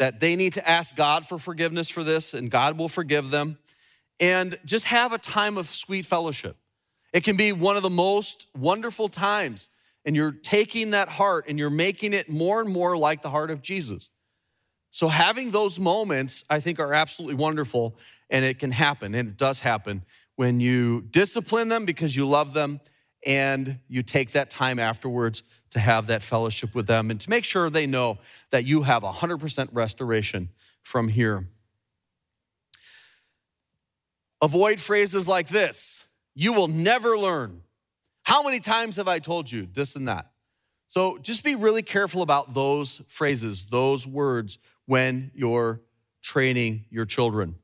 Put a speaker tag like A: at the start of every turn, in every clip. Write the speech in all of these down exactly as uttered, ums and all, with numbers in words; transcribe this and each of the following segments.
A: that they need to ask God for forgiveness for this, and God will forgive them. And just have a time of sweet fellowship. It can be one of the most wonderful times, and you're taking that heart and you're making it more and more like the heart of Jesus. So having those moments, I think, are absolutely wonderful, and it can happen, and it does happen when you discipline them because you love them, and you take that time afterwards to have that fellowship with them and to make sure they know that you have one hundred percent restoration from here. Avoid phrases like this: you will never learn. How many times have I told you this and that? So just be really careful about those phrases, those words, when you're training your children.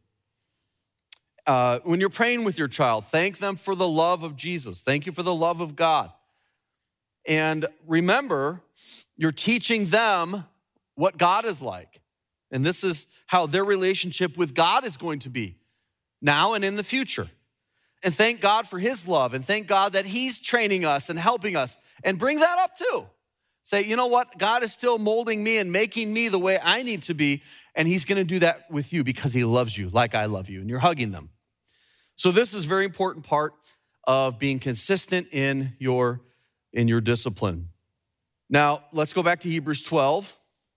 A: Uh, when you're praying with your child, thank them for the love of Jesus. Thank you for the love of God. And remember, you're teaching them what God is like. And this is how their relationship with God is going to be now and in the future. And thank God for his love, and thank God that he's training us and helping us. And bring that up too. Say, you know what? God is still molding me and making me the way I need to be, and he's gonna do that with you because he loves you like I love you, and you're hugging them. So this is a very important part of being consistent in your, in your discipline. Now, let's go back to Hebrews twelve.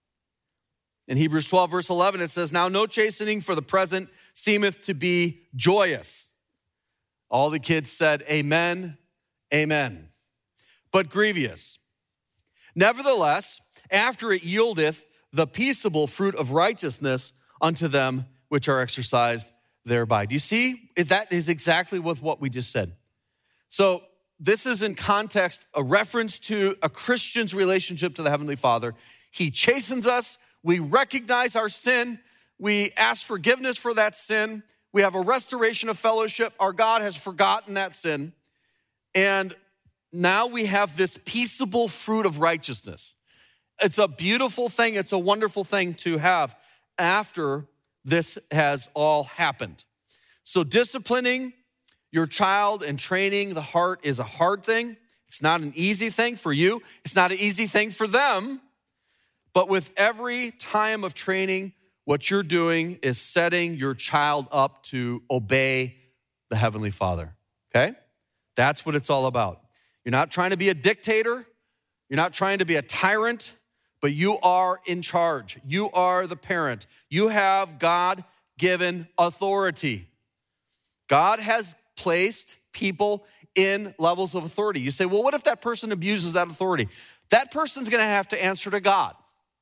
A: In Hebrews twelve, verse eleven, it says, now no chastening for the present seemeth to be joyous. All the kids said, amen, amen. But grievous. Nevertheless, after it yieldeth the peaceable fruit of righteousness unto them which are exercised thereby. Do you see? That is exactly with what we just said. So this is in context a reference to a Christian's relationship to the Heavenly Father. He chastens us. We recognize our sin. We ask forgiveness for that sin. We have a restoration of fellowship. Our God has forgotten that sin. And now we have this peaceable fruit of righteousness. It's a beautiful thing. It's a wonderful thing to have after this has all happened. So disciplining your child and training the heart is a hard thing. It's not an easy thing for you. It's not an easy thing for them. But with every time of training, what you're doing is setting your child up to obey the Heavenly Father, okay? That's what it's all about. You're not trying to be a dictator. You're not trying to be a tyrant, but you are in charge. You are the parent. You have God-given authority. God has placed people in levels of authority. You say, well, what if that person abuses that authority? That person's gonna have to answer to God.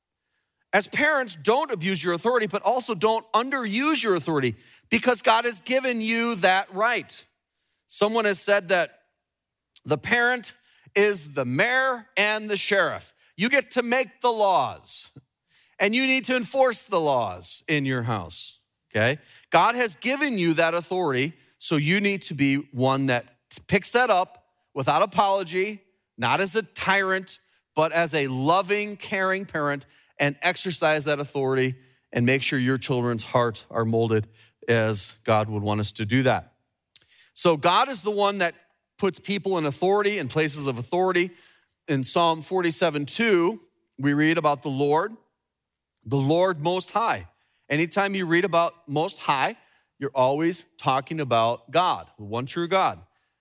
A: As parents, don't abuse your authority, but also don't underuse your authority because God has given you that right. Someone has said that the parent is the mayor and the sheriff. You get to make the laws, and you need to enforce the laws in your house, okay? God has given you that authority, so you need to be one that picks that up without apology, not as a tyrant, but as a loving, caring parent, and exercise that authority and make sure your children's hearts are molded as God would want us to do that. So God is the one that puts people in authority, in places of authority. In Psalm forty-seven two, we read about the Lord, the Lord Most High. Anytime you read about Most High, you're always talking about God, the one true God.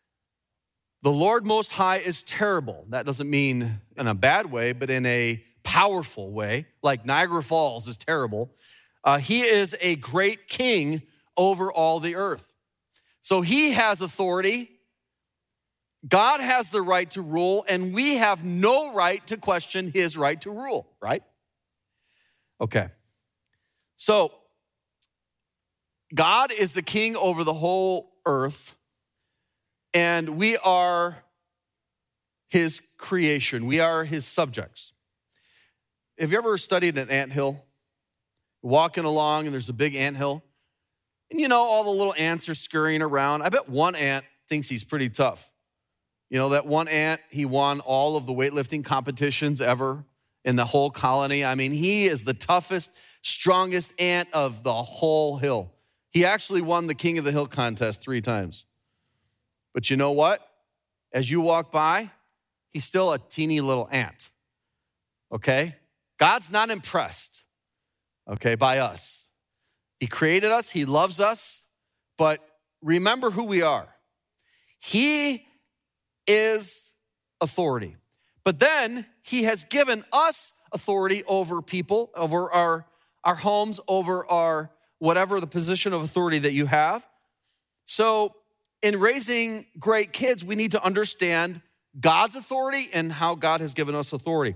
A: The Lord Most High is terrible. That doesn't mean in a bad way, but in a powerful way, like Niagara Falls is terrible. Uh, he is a great king over all the earth. So he has authority. God has the right to rule, and we have no right to question his right to rule, right? Okay. So God is the king over the whole earth, and we are his creation. We are his subjects. Have you ever studied an anthill? Walking along and there's a big anthill. And you know, all the little ants are scurrying around. I bet one ant thinks he's pretty tough. You know, that one ant, he won all of the weightlifting competitions ever in the whole colony. I mean, he is the toughest, strongest ant of the whole hill. He actually won the King of the Hill contest three times. But you know what? As you walk by, he's still a teeny little ant, okay? God's not impressed, okay, by us. He created us, he loves us, but remember who we are. He is authority. But then he has given us authority over people, over our, our homes, over our whatever the position of authority that you have. So in raising great kids, we need to understand God's authority and how God has given us authority.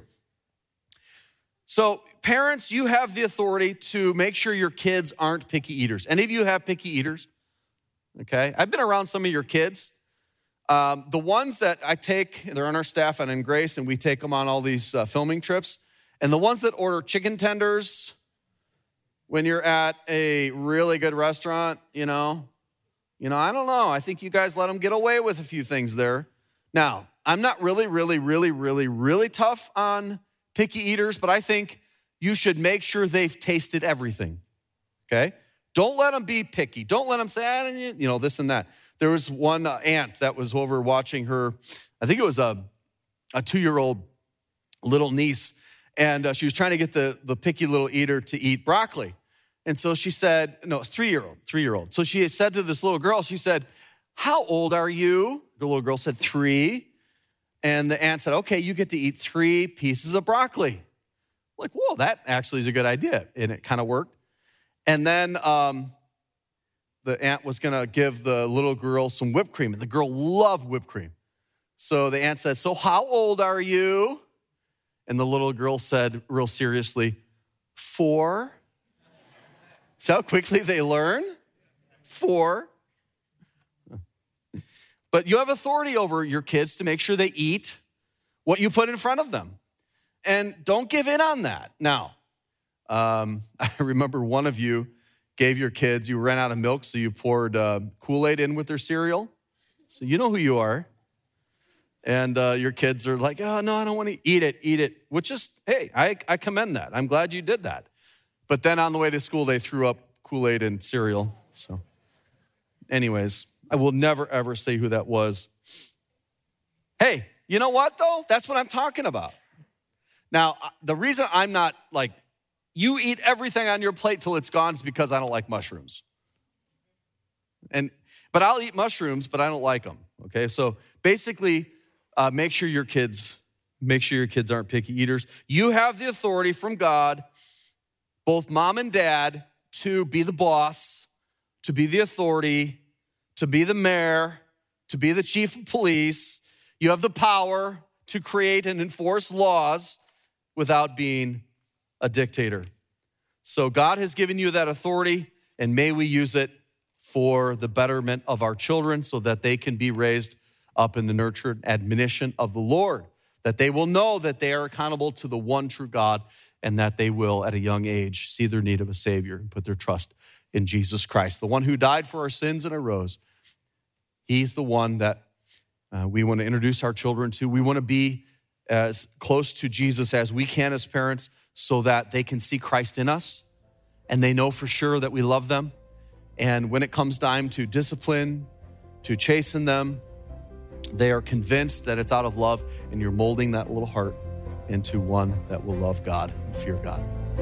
A: So parents, you have the authority to make sure your kids aren't picky eaters. Any of you have picky eaters? Okay, I've been around some of your kids. Um, the ones that I take, they're on our staff and in Grace, and we take them on all these uh, filming trips. And the ones that order chicken tenders when you're at a really good restaurant, you know, you know, I don't know. I think you guys let them get away with a few things there. Now, I'm not really, really, really, really, really tough on picky eaters, but I think you should make sure they've tasted everything, okay? Don't let them be picky. Don't let them say, I don't, you know, this and that. There was one uh, aunt that was over watching her, I think it was a, a two-year-old little niece, and uh, she was trying to get the, the picky little eater to eat broccoli. And so she said, no, three-year-old, three-year-old. So she said to this little girl, she said, how old are you? The little girl said, three. And the aunt said, okay, you get to eat three pieces of broccoli. Like, whoa, that actually is a good idea. And it kind of worked. And then um, the aunt was going to give the little girl some whipped cream. And the girl loved whipped cream. So the aunt said, so how old are you? And the little girl said real seriously, four. See how quickly they learn? Four. But you have authority over your kids to make sure they eat what you put in front of them. And don't give in on that. Now, um, I remember one of you gave your kids, you ran out of milk, so you poured uh, Kool-Aid in with their cereal. So you know who you are. And uh, your kids are like, oh, no, I don't want to eat it, eat it. Which is, hey, I, I commend that. I'm glad you did that. But then on the way to school, they threw up Kool-Aid and cereal. So anyways, I will never, ever say who that was. Hey, you know what, though? That's what I'm talking about. Now, the reason I'm not like, you eat everything on your plate till it's gone is because I don't like mushrooms. And But I'll eat mushrooms, but I don't like them, okay? So basically, uh, make sure your kids, make sure your kids aren't picky eaters. You have the authority from God, both mom and dad, to be the boss, to be the authority, to be the mayor, to be the chief of police. You have the power to create and enforce laws without being a dictator. So God has given you that authority, and may we use it for the betterment of our children so that they can be raised up in the nurtured admonition of the Lord, that they will know that they are accountable to the one true God, and that they will, at a young age, see their need of a Savior and put their trust in Jesus Christ, the one who died for our sins and arose. He's the one that uh, we want to introduce our children to. We want to be as close to Jesus as we can as parents so that they can see Christ in us and they know for sure that we love them. And when it comes time to discipline, to chasten them, they are convinced that it's out of love, and you're molding that little heart into one that will love God and fear God.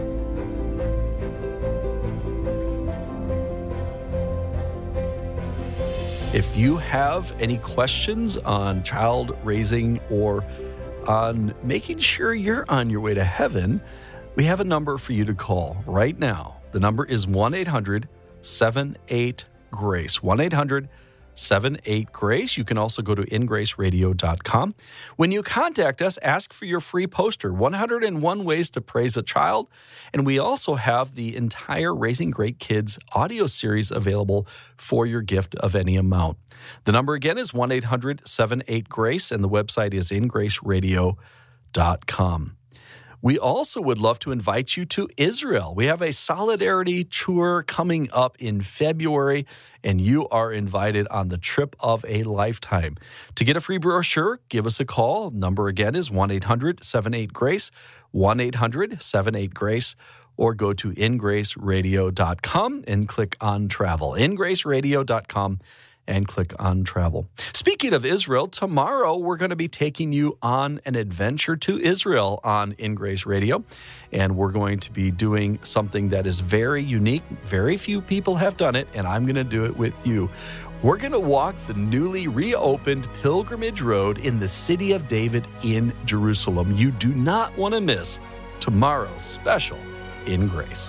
A: If you have any questions on child raising or on making sure you're on your way to heaven, we have a number for you to call right now. The number is one eight hundred seven eight GRACE, one eight hundred seven eight GRACE. You can also go to in grace radio dot com. When you contact us, ask for your free poster, one hundred one Ways to Praise a Child. And we also have the entire Raising Great Kids audio series available for your gift of any amount. The number again is one eight hundred seven eight GRACE, and the website is in grace radio dot com. We also would love to invite you to Israel. We have a solidarity tour coming up in February, and you are invited on the trip of a lifetime. To get a free brochure, give us a call. Number again is one eight hundred seven eight GRACE, one eight hundred seven eight GRACE, or go to in grace radio dot com and click on travel, in grace radio dot com, and click on travel. Speaking of Israel, tomorrow we're going to be taking you on an adventure to Israel on In Grace Radio. And we're going to be doing something that is very unique. Very few people have done it, and I'm going to do it with you. We're going to walk the newly reopened Pilgrimage Road in the city of David in Jerusalem. You do not want to miss tomorrow's special In Grace.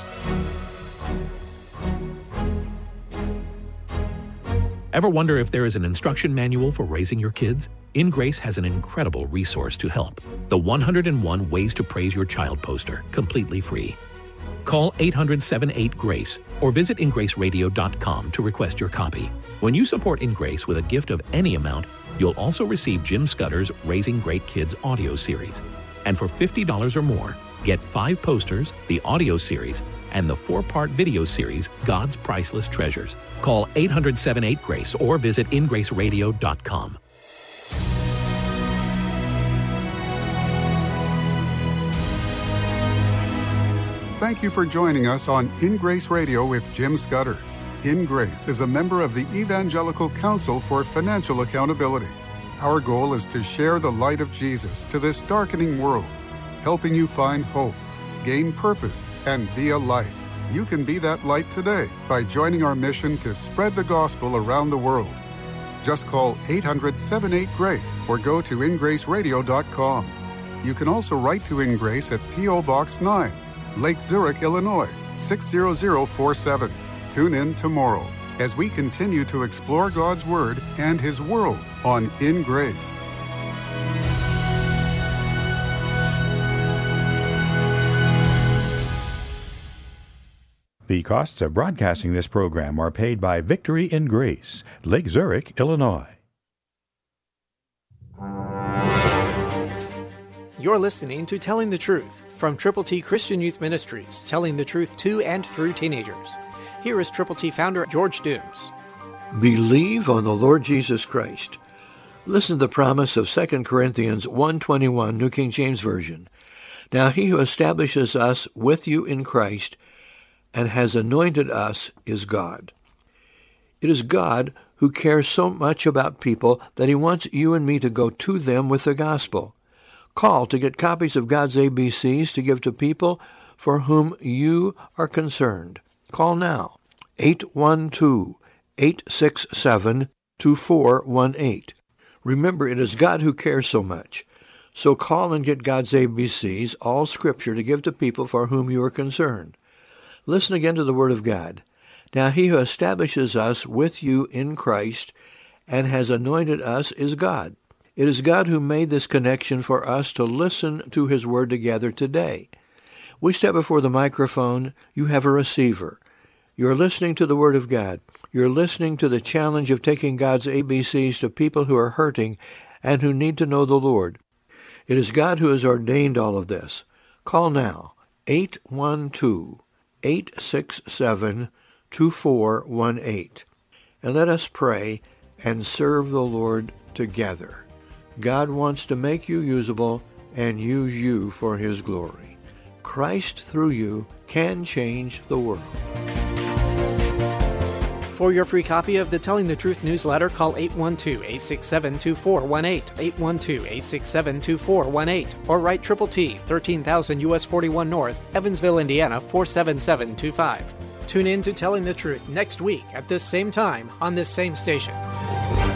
B: Ever wonder if there is an instruction manual for raising your kids? In Grace has an incredible resource to help. The one hundred and one Ways to Praise Your Child poster, completely free. Call eight hundred, seven eight, GRACE or visit in grace radio dot com to request your copy. When you support In Grace with a gift of any amount, you'll also receive Jim Scudder's Raising Great Kids audio series. And for fifty dollars or more, get five posters, the audio series, and the four-part video series, God's Priceless Treasures. Call eight hundred, seven eight, GRACE or visit in grace radio dot com.
C: Thank you for joining us on In Grace Radio with Jim Scudder. In Grace is a member of the Evangelical Council for Financial Accountability. Our goal is to share the light of Jesus to this darkening world, helping you find hope, gain purpose, and be a light. You can be that light today by joining our mission to spread the gospel around the world. Just call eight hundred, seven eight, GRACE or go to in grace radio dot com. You can also write to In Grace at P O Box nine, Lake Zurich, Illinois, six zero zero four seven. Tune in tomorrow as we continue to explore God's Word and His world on In Grace.
D: The costs of broadcasting this program are paid by Victory in Grace, Lake Zurich, Illinois.
E: You're listening to Telling the Truth from Triple T Christian Youth Ministries, telling the truth to and through teenagers. Here is Triple T founder George Dooms.
F: Believe on the Lord Jesus Christ. Listen to the promise of Second Corinthians one twenty-one, New King James Version. Now he who establishes us with you in Christ and has anointed us is God. It is God who cares so much about people that he wants you and me to go to them with the gospel. Call to get copies of God's A B Cs to give to people for whom you are concerned. Call now, eight one two, eight six seven, two four one eight. Remember, it is God who cares so much. So call and get God's A B Cs, all Scripture, to give to people for whom you are concerned. Listen again to the Word of God. Now he who establishes us with you in Christ and has anointed us is God. It is God who made this connection for us to listen to His Word together today. We step before the microphone. You have a receiver. You're listening to the Word of God. You're listening to the challenge of taking God's A B Cs to people who are hurting and who need to know the Lord. It is God who has ordained all of this. Call now, eight one two, eight six seven, two four one eight. And let us pray and serve the Lord together. God wants to make you usable and use you for His glory. Christ through you can change the world.
E: For your free copy of the Telling the Truth newsletter, call eight one two, eight six seven, two four one eight, eight one two, eight six seven, two four one eight, or write Triple T, thirteen thousand U S forty-one North, Evansville, Indiana, four seven seven two five. Tune in to Telling the Truth next week at this same time on this same station.